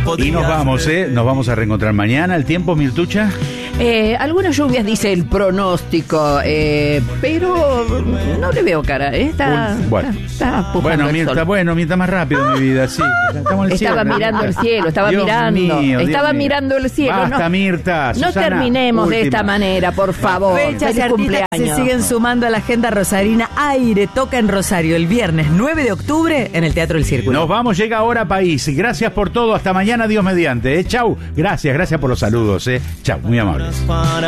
Y nos vamos a reencontrar mañana. ¿El tiempo, Mirtucha? Algunas lluvias dice el pronóstico, pero no le veo cara. Está bueno, Mirta, mientras más rápido, mi vida, sí. Estaba mirando el cielo, estaba mirando el cielo. Basta, Mirta. No terminemos de esta manera, por favor. Fechas y artistas se siguen sumando a la agenda rosarina. Aire toca en Rosario el viernes 9 de octubre en el Teatro del Círculo. Nos vamos, llega Hora País. Gracias por todo, hasta mañana, Dios mediante. Chau, gracias por los saludos. Chau, muy amables.